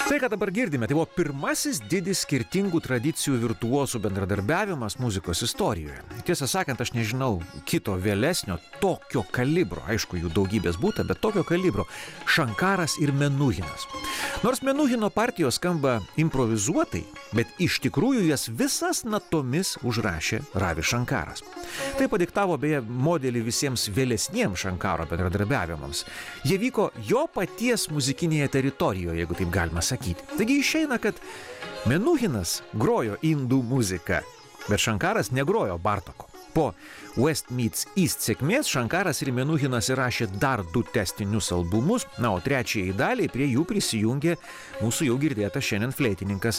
Tai, ką dabar girdime, tai buvo pirmasis didis skirtingų tradicijų virtuozų bendradarbiavimas muzikos istorijoje. Tiesą sakant, aš nežinau kito vėlesnio tokio kalibro, aišku, jų daugybės būta, bet tokio kalibro – Šankaras ir Menuhinas. Nors Menuhino partijos skamba improvizuotai, bet iš tikrųjų jas visas natomis užrašė Ravi Šankaras. Tai padiktavo beje modelį visiems vėlesniems Šankaro bendradarbiavimams. Jie vyko jo paties muzikinėje teritorijoje, jeigu taip galima sakyti. Taigi išeina, kad Menuhinas grojo indų muziką, bet Šankaras negrojo Bartoko. Po West Meets East sėkmės Šankaras ir Menuhinas įrašė dar 2 tęstinius albumus, na, o trečiai daliai prie jų prisijungė mūsų jau girdėtas šiandien fleitininkas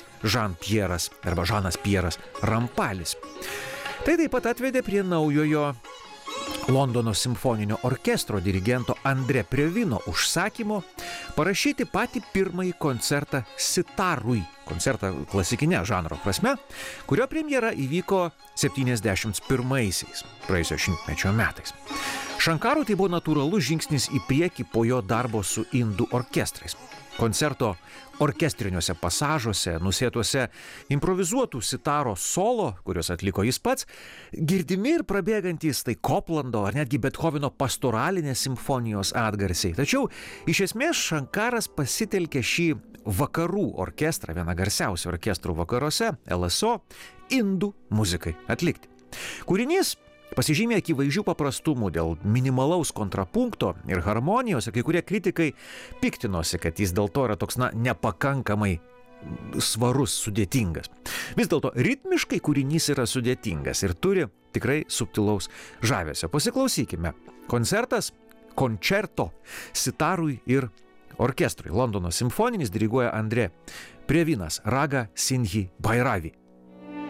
Žanas Pieras Rampalis. Tai taip pat atvedė prie naujojo Londono simfoninio orkestro dirigento Andrė Previno užsakymo parašyti patį pirmąjį koncertą sitarui, koncertą klasikinė žanro prasme, kurio premjera įvyko 71-aisiais, praėjusio šimtmečio metais. Šankarui tai buvo natūralus žingsnis į priekį po jo darbo su indų orkestrais. Koncerto orkestriniuose pasažuose, nusėtuose improvizuotų sitaro solo, kuriuos atliko jis pats, girdimi ir prabėgantys tai Koplando ar netgi Bethoveno pastoralinės simfonijos atgarsiai. Tačiau iš esmės Šankaras pasitelkė šį vakarų orkestrą, vieną garsiausių orkestrų vakaruose, LSO, indų muzikai atlikti. Kūrinys pasižymė akivaizdžių paprastumų dėl minimalaus kontrapunkto ir harmonijos, ir kai kurie kritikai piktinosi, kad jis dėl to yra toks, nepakankamai svarus, sudėtingas. Vis dėlto ritmiškai kūrinys yra sudėtingas ir turi tikrai subtilaus žavesio. Pasiklausykime. Koncertas koncerto sitarui ir orkestrui. Londono simfoninis diriguoja Andrė Previnas, Raga Sindhi Bhairavi.